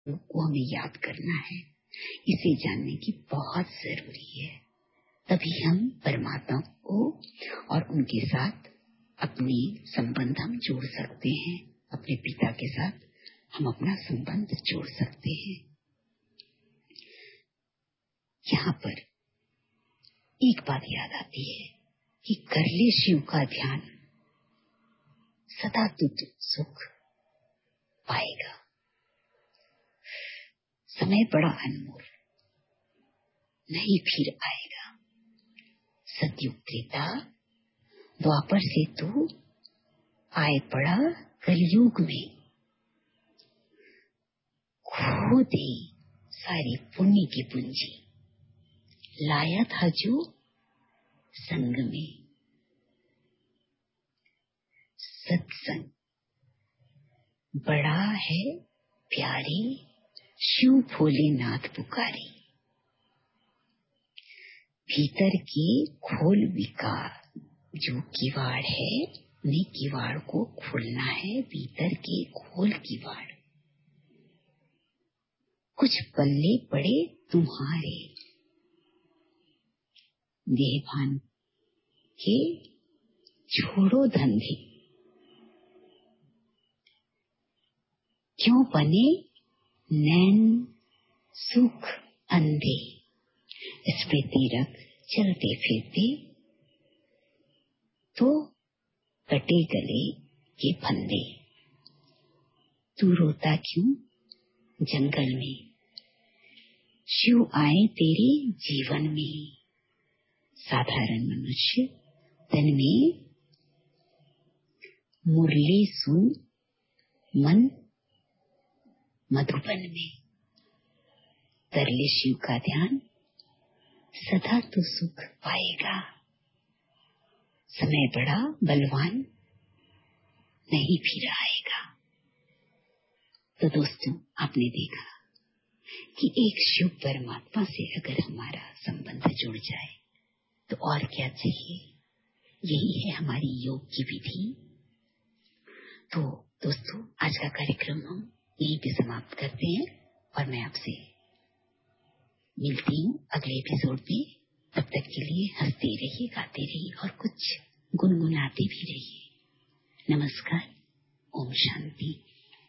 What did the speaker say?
को हमें याद करना है। इसे जानने की बहुत जरूरी है। तभी हम परमात्मा को और उनके साथ अपने संबंध हम जोड़ सकते हैं। अपने पिता के साथ हम अपना संबंध जोड़ सकते हैं। यहाँ पर एक बात याद आती है कि कर ले शिव का ध्यान, सदा तू सुख पाएगा। समय बड़ा अनमोल, नहीं फिर आएगा। सतयुग त्रेता द्वापर से तू आए पड़ा कलयुग में, खो दे सारी पुण्य की पूंजी, लाया था जो संग में। सत्संग बड़ा है प्यारी, शिव भोलेनाथ पुकारी। भीतर के खोल विकार जो किवाड़ है, उन्हें किवाड़ को खोलना है। भीतर के खोल किवाड़, कुछ पल्ले पड़े तुम्हारे, देहभान के छोड़ो धंधे। क्यों बने नैन सुख अंधे, इस पे तीरथ चलते फिरते तो कटे गले के फंदे। तू रोता क्यों जंगल में, शिव आए तेरे जीवन में। साधारण मनुष्य तन में मुरली सुन मन मधुबन में। कर ले शिव का ध्यान, सदा तो सुख पाएगा। समय बड़ा बलवान, नहीं फिर आएगा। तो दोस्तों, आपने देखा कि एक शिव परमात्मा से अगर हमारा संबंध जुड़ जाए तो और क्या चाहिए। यही है हमारी योग की विधि। तो दोस्तों, आज का कार्यक्रम हम यहीं पे समाप्त करते हैं और मैं आपसे मिलती हूँ अगले एपिसोड में। तब तक के लिए हंसते रहिए, गाते रहिए और कुछ गुनगुनाते भी रहिए। नमस्कार, ओम शांति।